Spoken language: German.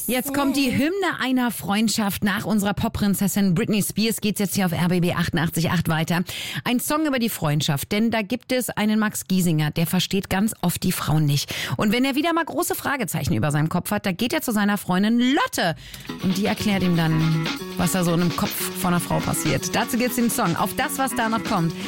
Jetzt kommt die Hymne einer Freundschaft. Nach unserer Popprinzessin Britney Spears geht's jetzt hier auf RBB 88.8 weiter. Ein Song über die Freundschaft, denn da gibt es einen Max Giesinger, der versteht ganz oft die Frauen nicht. Und wenn er wieder mal große Fragezeichen über seinem Kopf hat, da geht er zu seiner Freundin Lotte und die erklärt ihm dann, was da so in einem Kopf von einer Frau passiert. Dazu geht's den Song Auf das, was da noch kommt.